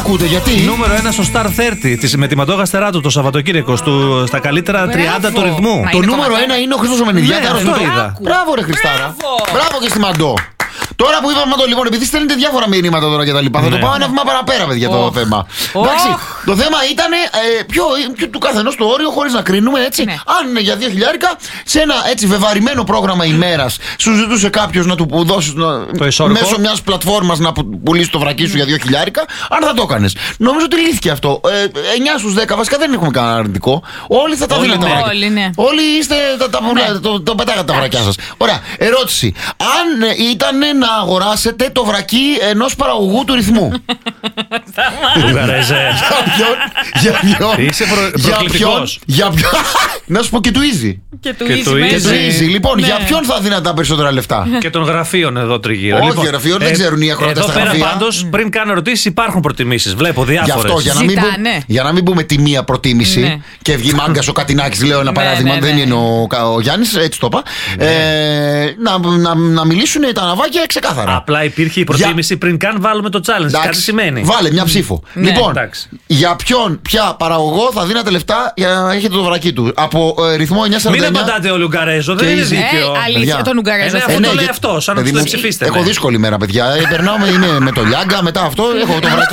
ακούτε, γιατί? Νούμερο 1 στο Star 30 με τη Μαντόγα Στεράτου το Σαββατοκύριακο στα καλύτερα 30 του ρυθμού. Το νούμερο 1 είναι ο Χρήστος Ομενιδιάκαρος. Ναι, το είδα. Μπράβο, ρε Χριστάρα. Μπράβο και στη Μαντώ. Τώρα που είπαμε το λοιπόν, επειδή στέλνετε διάφορα μηνύματα τώρα και τα λοιπά, θα το πάω ένα βήμα παραπέρα, παιδιά, το θέμα. Εντάξει, το θέμα ήταν του καθενός το όριο, χωρίς να κρίνουμε, έτσι. Αν είναι για 2 χιλιάρικα, σε ένα έτσι βεβαρημένο πρόγραμμα ημέρας, σου ζητούσε κάποιος να του δώσεις μέσω μιας πλατφόρμας να πουλήσει το βρακί σου για 2 χιλιάρικα, αν θα το έκανες. Νομίζω ότι λύθηκε αυτό. 9 στους 10, βασικά δεν έχουμε κανένα αρνητικό. Όλοι θα τα δίνετε. Όλοι είστε το πετάγατε τα βρακιά σας. Ωραία, ερώτηση. Αν ήταν να αγοράσετε το βρακί ενός παραγωγού του ρυθμού. Για ποιον? Είσαι προκλητικός. Να σου πω και του Easy. Και του Easy. Λοιπόν, για ποιον θα δίνατε τα περισσότερα λεφτά? Και των γραφείων εδώ τριγύρω. Όχι, γραφείων δεν ξέρουν οι ακροατές τα γραφεία. Εδώ πέρα πάντως, πριν κάνω ερωτήσεις, υπάρχουν προτιμήσεις. Βλέπω διάφορες. Γι' αυτό, για να μην πούμε τη μία προτίμηση και βγει μάγκας ο Κατινάκης, λέω ένα παράδειγμα, δεν είναι ο Γιάννης, έτσι το είπα. Να μιλήσουν τα ναυάκια ξεκάθαρα. Απλά υπήρχε η προτίμηση πριν καν βάλουμε το challenge. Κάτι σημαίνει. Βάλε μια ψήφο. Λοιπόν, για ποια παραγωγό θα δίνατε λεφτά για να έχετε το βρακί του? Από ρυθμό 949. Μην απαντάτε όλοι Ουγγαρέζο, δεν είναι δίκαιο. Αλήθεια, τον Ουγγαρέζο. Αυτό το λέει αυτό, σαν να του ψηφίσετε. Έχω δύσκολη μέρα, παιδιά. Περνάω με το Λιάγκα, μετά αυτό έχω το βρακί.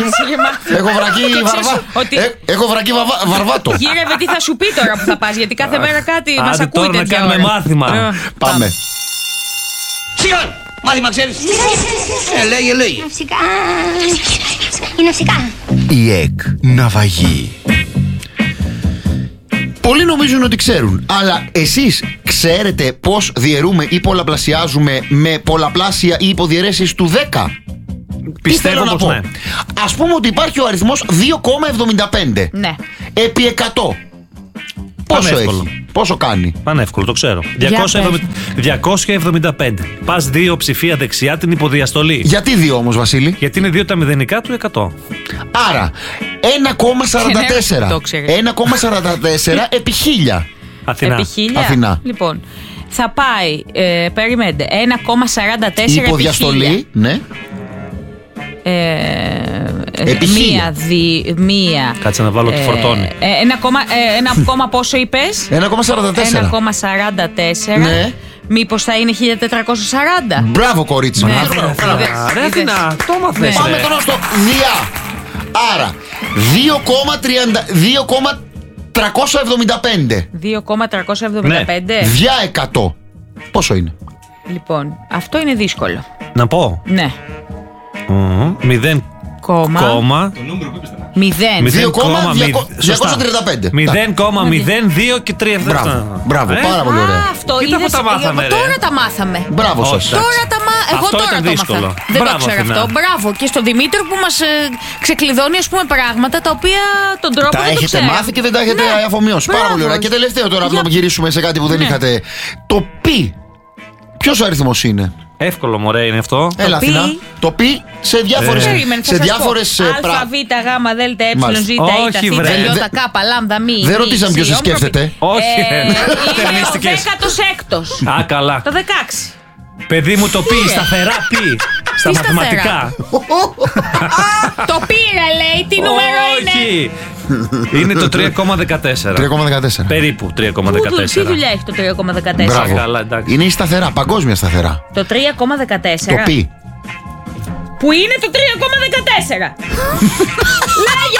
Έχω βρακί βαρβάτο. Γύρευε, τι θα σου πει τώρα που θα πας, γιατί κάθε μέρα κάτι μας ακούει. Τώρα να κάνουμε μάθημα. Πάμε. Σιγά! Μάθημα ξέρεις? Λέγε. Ναυσικά. Η ναυσικά. Η ΕΚ ναυαγή. Πολλοί νομίζουν ότι ξέρουν, αλλά εσείς ξέρετε πώς διαιρούμε ή πολλαπλασιάζουμε με πολλαπλάσια ή υποδιαιρέσεις του 10? Πιστεύω πως ναι. Ας πούμε ότι υπάρχει ο αριθμός 2,75. Ναι. Επί 100. Πόσο έχει? Πόσο κάνει? Πανεύκολο, το ξέρω. 275. Πας 2 ψηφία δεξιά την υποδιαστολή. Γιατί 2 όμως, Βασίλη? Γιατί είναι 2 τα μηδενικά του 100. Άρα 1,44 επί 1000. Αθηνά. Επί 1000. Αθηνά. Λοιπόν, θα πάει, περιμένετε, 1,44 η υποδιαστολή, ναι. Επί 1000. Μία. Κάτσε να βάλω τη φορτώνη. 1, πόσο είπες? 1,44. 1,44. Ναι. Μήπως θα είναι 1440? Μπράβο, κορίτσι μου. Ρε Αθηνά, το μάθες. Πάμε τώρα στο διά. Άρα 2,375. 2,375. Διά 100. Πόσο είναι? Λοιπόν, αυτό είναι δύσκολο. Να πω. Ναι. 0,235. 0,02 και 3. Μπράβο, πάρα πολύ ωραία. Αυτό είναι. Τώρα τα μάθαμε. Μπράβο σας. Εγώ τώρα το μάθα. Δεν το ξέρω αυτό. Μπράβο και στον Δημήτρη που μας ξεκλειδώνει, ας πούμε, πράγματα τα οποία τον τρόπο τα δεν το έχετε μάθει και δεν τα έχετε αφομοιώσει. Πάρα πολύ ωραία. Και τελευταίο τώρα, να γυρίσουμε σε κάτι που δεν είχατε. Το πι. Ποιος αριθμός είναι? Εύκολο, μωρέ, είναι αυτό. Έλα, Αθηνά. Το πι σε διάφορες Α, Β, Γ, Δ, Ε, Ζ, Ι, Τ, Θ, Ι, Κ, Λ, Μ. Δεν ρωτήσαμε ποιος σε σκέφτεται. Όχι. Είναι ο 16ος. Α, καλά. Το 16. Παιδί μου, το πι, σταθερά πι. Στα μαθηματικά. Το πήρε, λέει, τι νούμερο είναι? Είναι το 3,14. 3,14. Περίπου 3,14. Τι δουλειά έχει το 3,14? Μπράβο. Καλά, εντάξει. Είναι η σταθερά, παγκόσμια σταθερά. Το 3,14. Το πι. Που είναι το 3,14. Λέγε